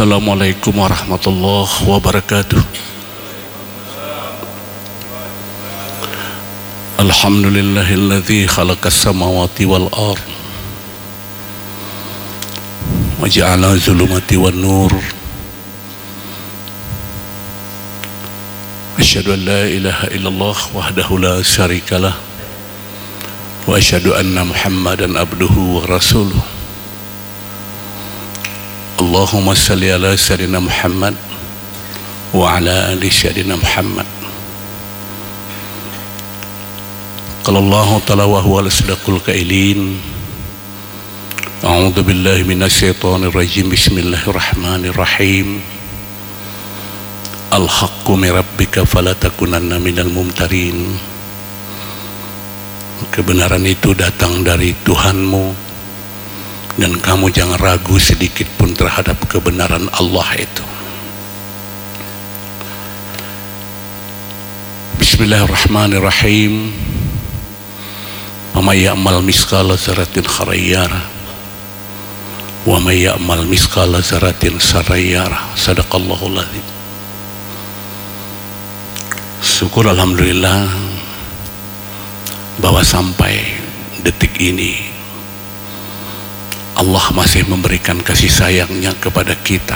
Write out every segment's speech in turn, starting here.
Assalamualaikum warahmatullahi wabarakatuh. Alhamdulillahilladzi khalaqas samawati wal ardh wa ja'ala zulumati wan nur. Asyhadu an la ilaha illallah wahdahu la syarikalah wa asyhadu anna Muhammadan abduhu wa rasuluh. Allahumma salli ala sayyidina Muhammad wa ala ali sayyidina Muhammad. Qala Allah ta'ala wa huwa al-sadaqul qailin. A'udzu billahi minasy syaithanir rajim. Bismillahirrahmanirrahim. Al-haqqu min rabbika fala takunanna minal mumtarin. Kebenaran itu datang dari Tuhanmu dan kamu jangan ragu sedikit pun terhadap kebenaran Allah itu. Bismillahirrahmanirrahim. Wa may ya'mal misqala dzarratin khairan yarah wa may ya'mal misqala dzarratin syarran yarah. Shadaqallahul adzim. Syukur alhamdulillah bahwa sampai detik ini Allah masih memberikan kasih sayangnya kepada kita,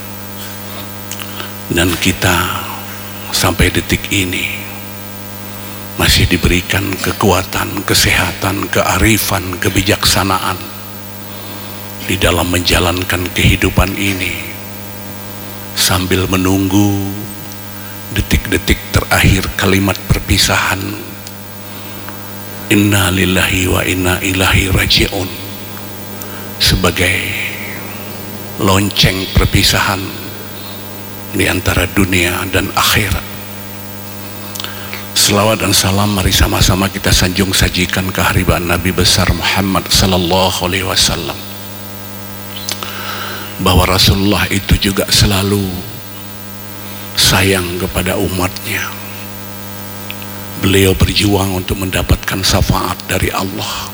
dan kita sampai detik ini masih diberikan kekuatan, kesehatan, kearifan, kebijaksanaan di dalam menjalankan kehidupan ini sambil menunggu detik-detik terakhir kalimat perpisahan. Inna lillahi wa inna ilaihi raji'un, sebagai lonceng perpisahan di antara dunia dan akhirat. Selawat dan salam mari sama-sama kita sanjung sajikan kehadiran Nabi besar Muhammad sallallahu alaihi wasallam, bahwa Rasulullah itu juga selalu sayang kepada umatnya. Beliau berjuang untuk mendapatkan syafaat dari Allah.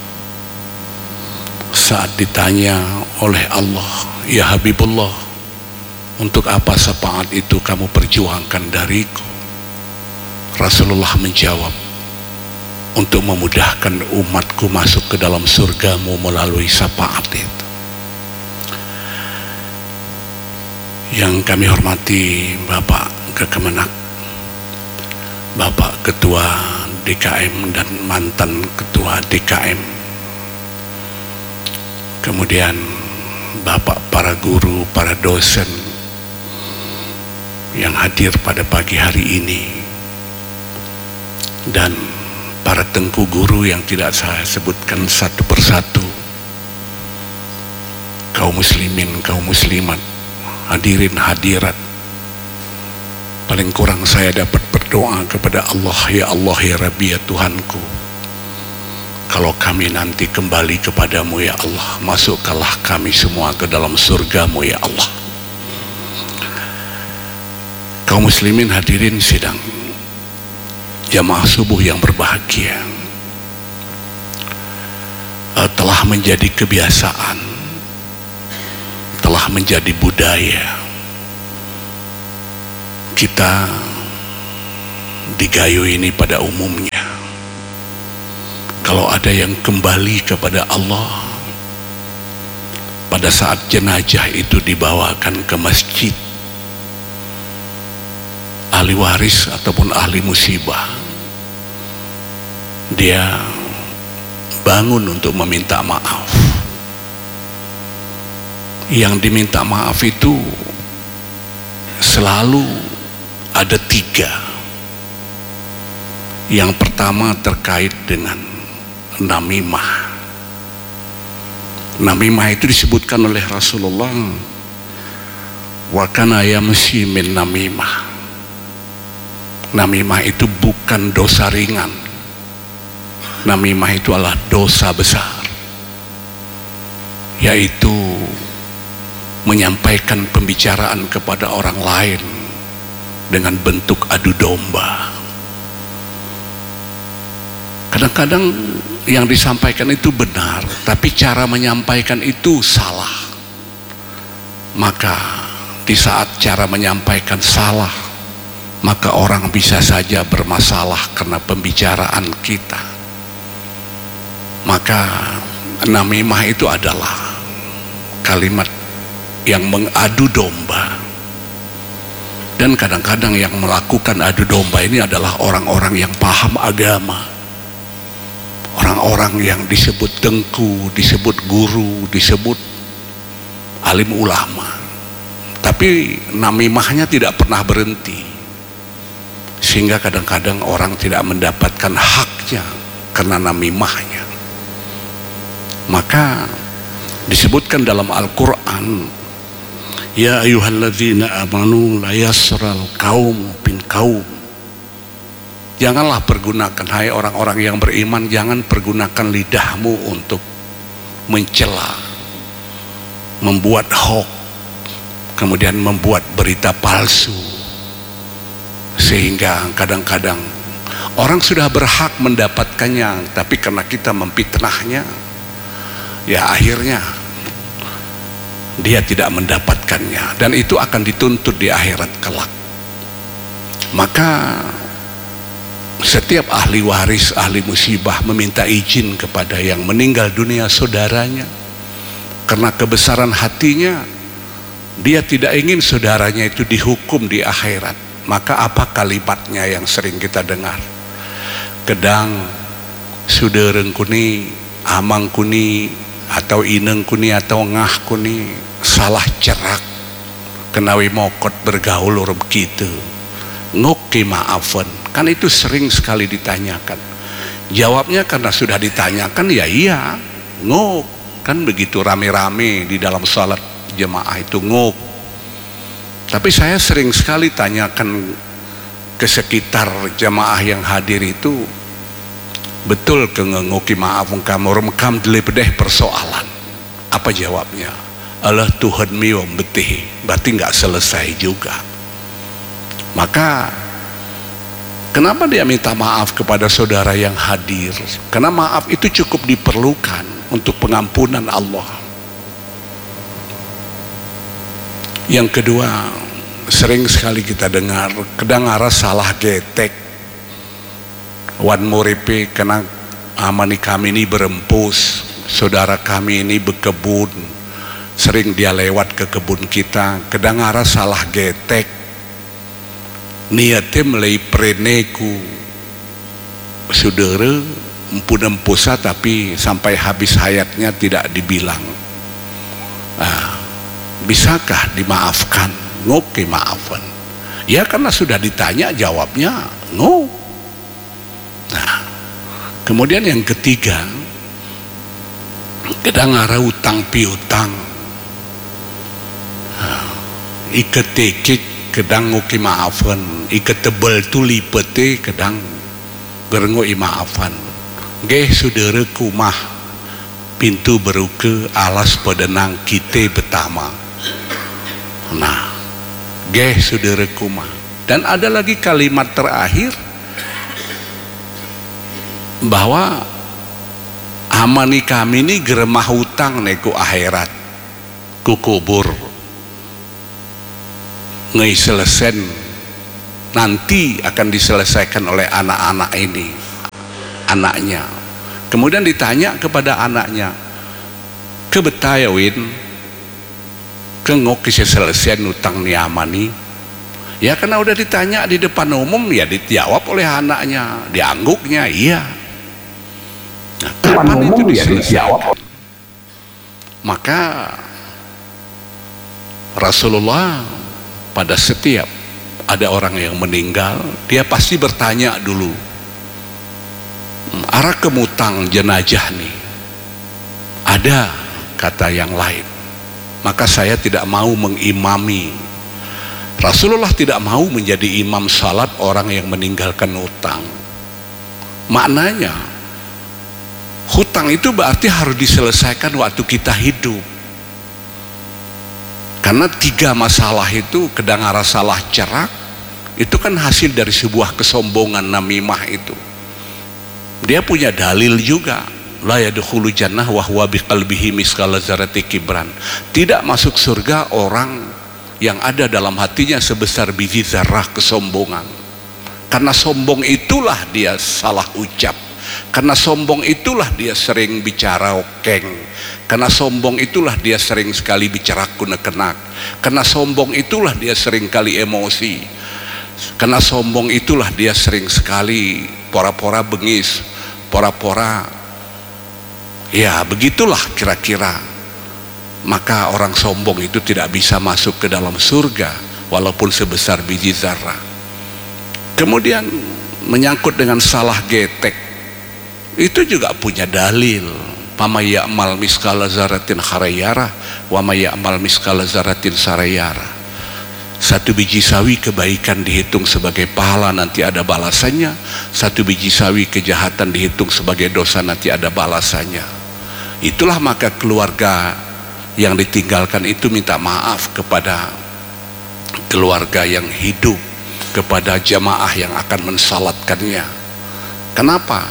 Saat ditanya oleh Allah, ya Habibullah, untuk apa syafaat itu kamu perjuangkan dariku? Rasulullah menjawab, untuk memudahkan umatku masuk ke dalam surgamu melalui syafaat itu. Yang kami hormati Bapak Kekemenak, Bapak Ketua DKM dan mantan Ketua DKM, kemudian Bapak para guru, para dosen yang hadir pada pagi hari ini, dan para tengku guru yang tidak saya sebutkan satu persatu, kaum muslimin, kaum muslimat, hadirin hadirat. Paling kurang saya dapat berdoa kepada Allah, ya Allah ya Rabbi ya Tuhanku, kalau kami nanti kembali kepadamu ya Allah, masukkanlah kami semua ke dalam surgamu ya Allah. Kaum muslimin hadirin sidang jamaah subuh yang berbahagia, telah menjadi kebiasaan, telah menjadi budaya kita di Gayo ini pada umumnya, kalau ada yang kembali kepada Allah pada saat jenazah itu dibawakan ke masjid, ahli waris ataupun ahli musibah, dia bangun untuk meminta maaf. Yang diminta maaf itu selalu ada tiga. Yang pertama terkait dengan namimah. Namimah itu disebutkan oleh Rasulullah, wa kana yamshi min namimah. Namimah itu bukan dosa ringan. Namimah itu adalah dosa besar, yaitu menyampaikan pembicaraan kepada orang lain dengan bentuk adu domba. Kadang-kadang yang disampaikan itu benar, tapi cara menyampaikan itu salah. Maka di saat cara menyampaikan salah, maka orang bisa saja bermasalah karena pembicaraan kita. Maka namimah itu adalah kalimat yang mengadu domba. Dan kadang-kadang yang melakukan adu domba ini adalah orang-orang yang paham agama, orang-orang yang disebut tengku, disebut guru, disebut alim ulama. Tapi namimahnya tidak pernah berhenti, sehingga kadang-kadang orang tidak mendapatkan haknya karena namimahnya. Maka disebutkan dalam Al-Quran, ya ayyuhalladzina amanu la yasral kaum bin kaum. Janganlah pergunakan, hai orang-orang yang beriman, jangan pergunakan lidahmu untuk mencela, membuat hoax, kemudian membuat berita palsu, sehingga kadang-kadang orang sudah berhak mendapatkannya, tapi karena kita memfitnahnya, ya akhirnya dia tidak mendapatkannya, dan itu akan dituntut di akhirat kelak. Maka setiap ahli waris, ahli musibah meminta izin kepada yang meninggal dunia saudaranya, karena kebesaran hatinya dia tidak ingin saudaranya itu dihukum di akhirat. Maka apa kalimatnya yang sering kita dengar? Kedang sudereng kuni, amang kuni, atau ineng kuni, atau ngah kuni, salah cerak kenawi mokot bergaul urut gitu, ngoki maafan. Kan itu sering sekali ditanyakan. Jawabnya karena sudah ditanyakan, ya iya, ngok. Kan begitu rame-rame di dalam salat jemaah itu ngok. Tapi saya sering sekali tanyakan ke sekitar jemaah yang hadir itu, betul ke ngoki maaf kamu rekam dele-bedeh persoalan. Apa jawabnya? Allah Tuhan miwam betih. Berarti nggak selesai juga. Maka kenapa dia minta maaf kepada saudara yang hadir? Karena maaf itu cukup diperlukan untuk pengampunan Allah. Yang kedua, sering sekali kita dengar kedangara salah getek, wan muripi kena amani kami ini berempus, saudara kami ini berkebun, sering dia lewat ke kebun kita, kedangara salah getek, niatnya mulai preneku, saudara empun empusa tapi sampai habis hayatnya tidak dibilang. Bisakah dimaafkan? Ngoke maafan. Ya karena sudah ditanya jawabnya ngok. Nah, kemudian yang ketiga, kedangara utang piutang, iket tekik kedang ngoke maafan, iket tebel tuli pete kedang gerengoi maafan. Geh saudara kumah pintu beruke alas pedenang kita betama. Nah, geh saudara kumah. Dan ada lagi kalimat terakhir, bahwa amani kami ini geremah hutang neku akhirat ku kubur ngai selesen, nanti akan diselesaikan oleh anak-anak ini, anaknya. Kemudian ditanya kepada anaknya, kebetayawin kengok kisah selesai utang ni amani. Ya karena udah ditanya di depan umum, ya dijawab oleh anaknya, diangguknya iya. Nah, kapan itu diselesaikan? Maka Rasulullah pada setiap ada orang yang meninggal, dia pasti bertanya dulu, arah kemutang jenazah nih ada, kata yang lain. Maka saya tidak mau mengimami. Rasulullah tidak mau menjadi imam salat orang yang meninggalkan hutang. Maknanya hutang itu berarti harus diselesaikan waktu kita hidup. Karena tiga masalah itu, kedangara salah cerak, itu kan hasil dari sebuah kesombongan namimah itu. Dia punya dalil juga, la yadkhulu jannah wa huwa biqalbihi miskala zarati kibran. Tidak masuk surga orang yang ada dalam hatinya sebesar biji zarah kesombongan. Karena sombong itulah dia salah ucap, karena sombong itulah dia sering bicara okeng, karena sombong itulah dia sering sekali bicara kunek-kenak, karena sombong itulah dia sering kali emosi, karena sombong itulah dia sering sekali pora-pora bengis, pora-pora, ya begitulah kira-kira. Maka orang sombong itu tidak bisa masuk ke dalam surga walaupun sebesar biji zarah. Kemudian menyangkut dengan salah getek, itu juga punya dalil. Pama ya'mal miskala zaratin kharayara wa ma ya'mal miskala zaratin sarayara. Satu biji sawi kebaikan dihitung sebagai pahala, nanti ada balasannya. Satu biji sawi kejahatan dihitung sebagai dosa, nanti ada balasannya. Itulah maka keluarga yang ditinggalkan itu minta maaf kepada keluarga yang hidup, kepada jamaah yang akan mensalatkannya. Kenapa?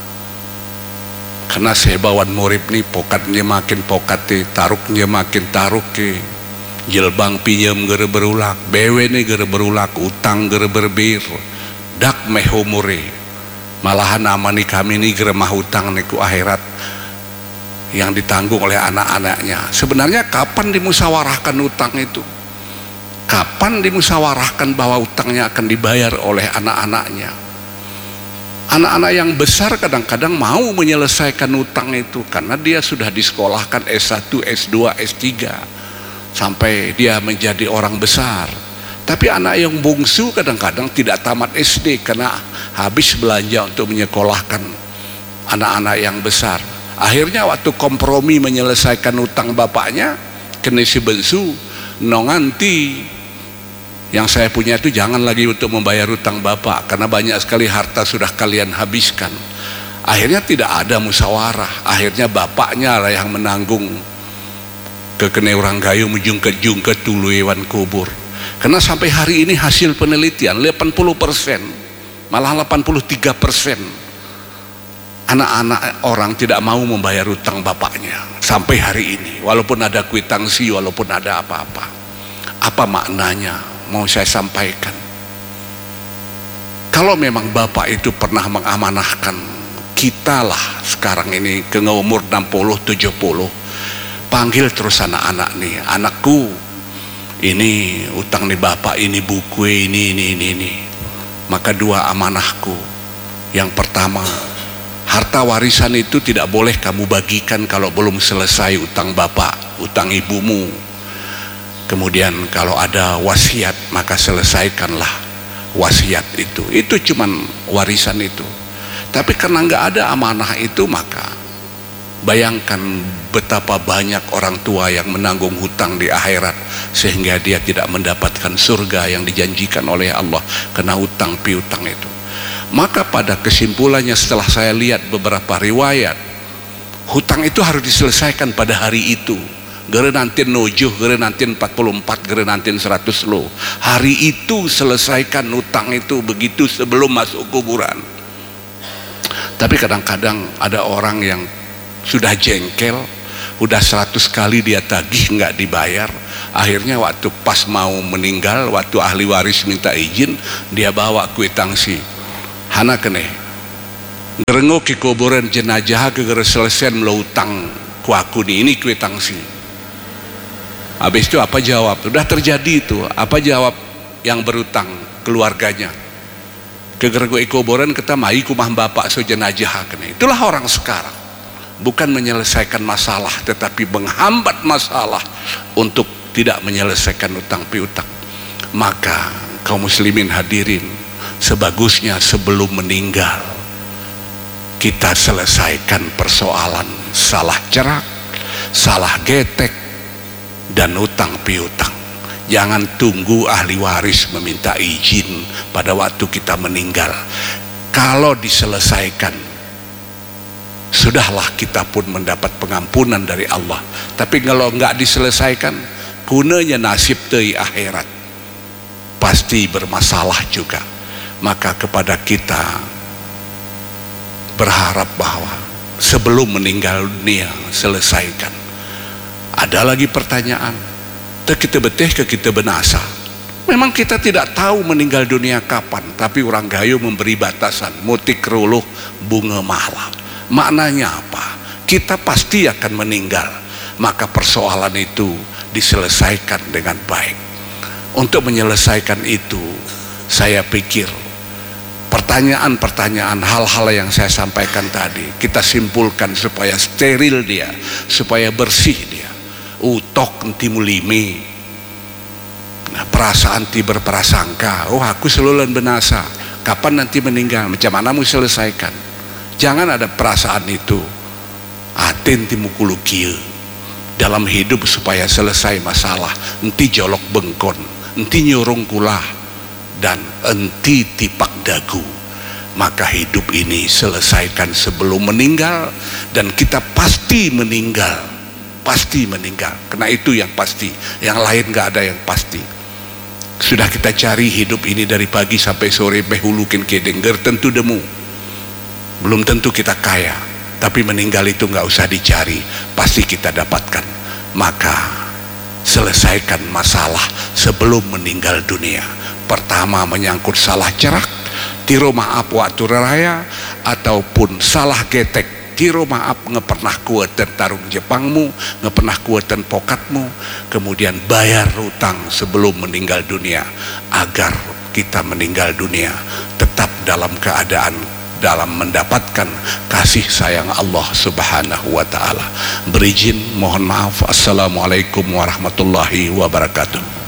Karena sebawan murid nih pokatnya makin pokate, taruknya makin taruke, jelbang pinjem gere berulak, bewe nih gere berulak, utang gere berbir, dak mehumure, malahan amani kami nih gere mah utang nih ku akhirat yang ditanggung oleh anak-anaknya. Sebenarnya kapan dimusyawarahkan utang itu? Kapan dimusyawarahkan bahwa utangnya akan dibayar oleh anak-anaknya? Anak-anak yang besar kadang-kadang mau menyelesaikan utang itu karena dia sudah disekolahkan S1, S2, S3 sampai dia menjadi orang besar. Tapi anak yang bungsu kadang-kadang tidak tamat SD karena habis belanja untuk menyekolahkan anak-anak yang besar. Akhirnya waktu kompromi menyelesaikan utang bapaknya, kena si bensu, no nganti yang saya punya itu jangan lagi untuk membayar utang bapak karena banyak sekali harta sudah kalian habiskan. Akhirnya tidak ada musyawarah, akhirnya bapaknya lah yang menanggung kekene orang gayu menjungket-jungket tulu hewan kubur. Karena sampai hari ini hasil penelitian 80%, malah 83% anak-anak orang tidak mau membayar utang bapaknya sampai hari ini, walaupun ada kwitansi, walaupun ada apa-apa. Apa maknanya? Mau saya sampaikan, kalau memang bapak itu pernah mengamanahkan kita lah sekarang ini ke umur 60-70, panggil terus anak-anak nih, anakku ini utang nih bapak, ini buku ini. Maka dua amanahku, yang pertama, harta warisan itu tidak boleh kamu bagikan kalau belum selesai utang bapak, utang ibumu. Kemudian kalau ada wasiat, maka selesaikanlah wasiat itu. Itu cuman warisan itu. Tapi karena nggak ada amanah itu, maka bayangkan betapa banyak orang tua yang menanggung hutang di akhirat sehingga dia tidak mendapatkan surga yang dijanjikan oleh Allah karena hutang piutang itu. Maka pada kesimpulannya setelah saya lihat beberapa riwayat, hutang itu harus diselesaikan pada hari itu. Gere nanti nujuh, gere nanti 44, gere nanti 100 lo. Hari itu selesaikan hutang itu, begitu sebelum masuk kuburan. Tapi kadang-kadang ada orang yang sudah jengkel, udah 100 kali dia tagih nggak dibayar. Akhirnya waktu pas mau meninggal, waktu ahli waris minta izin, dia bawa kwitansi. Hana kene ngerengo ke kuburan jenazah ke gara selesai melo utang ku aku nih, ini kwitansi. Habis itu apa jawab? Sudah terjadi itu. Apa jawab yang berutang keluarganya? Ke gara kuburan kita mai kumah bapak so jenazah kene. Itulah orang sekarang, bukan menyelesaikan masalah tetapi menghambat masalah untuk tidak menyelesaikan utang piutang. Maka kaum muslimin hadirin, sebagusnya sebelum meninggal kita selesaikan persoalan salah cerak, salah getek, dan utang piutang. Jangan tunggu ahli waris meminta izin pada waktu kita meninggal. Kalau diselesaikan, sudahlah kita pun mendapat pengampunan dari Allah. Tapi kalau nggak diselesaikan, punanya nasib tei akhirat pasti bermasalah juga. Maka kepada kita berharap bahwa sebelum meninggal dunia selesaikan. Ada lagi pertanyaan, kita betih ke kita benasa. Memang kita tidak tahu meninggal dunia kapan, tapi orang gayo memberi batasan, mutik ruluh bunga malam. Maknanya apa? Kita pasti akan meninggal, maka persoalan itu diselesaikan dengan baik. Untuk menyelesaikan itu, saya pikir pertanyaan-pertanyaan, hal-hal yang saya sampaikan tadi kita simpulkan supaya steril dia, supaya bersih dia. Utok enti mulimi, nah, perasaan ti berprasangka, oh aku selalu benasa, kapan nanti meninggal, macam mana mau selesaikan. Jangan ada perasaan itu. Aten ti mukulukil dalam hidup supaya selesai masalah. Enti jolok bengkon, enti nyurung kulah, dan enti tipak dagu. Maka hidup ini selesaikan sebelum meninggal, dan kita pasti meninggal. Pasti meninggal, karena itu yang pasti, yang lain gak ada yang pasti. Sudah kita cari hidup ini dari pagi sampai sore, behulukin kedengger tentu demu, belum tentu kita kaya, tapi meninggal itu gak usah dicari, pasti kita dapatkan. Maka selesaikan masalah sebelum meninggal dunia. Pertama menyangkut salah cerak, tiro maaf waktu raya, ataupun salah getek, tiro maaf ngepernah kuatan tarung Jepangmu, ngepernah kuatan pokatmu, kemudian bayar hutang sebelum meninggal dunia, agar kita meninggal dunia tetap dalam keadaan dalam mendapatkan kasih sayang Allah Subhanahu wa ta'ala. Berizin mohon maaf. Assalamualaikum warahmatullahi wabarakatuh.